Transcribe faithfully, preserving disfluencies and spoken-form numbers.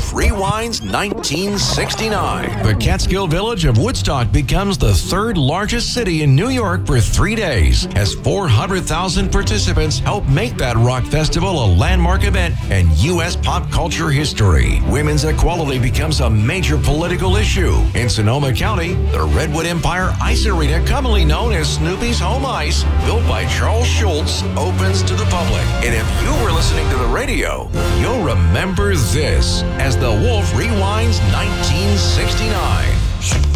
Wolf Rewinds nineteen sixty-nine. The Catskill Village of Woodstock becomes the third largest city in New York for three days, as four hundred thousand participants help make that rock festival a landmark event in U S pop culture history. Women's equality becomes a major political issue. In Sonoma County, the Redwood Empire Ice Arena, commonly known as Snoopy's Home Ice, built by Charles Schultz, opens to the public. And if you were listening to the radio, you'll remember this as the Wolf Rewinds nineteen sixty-nine.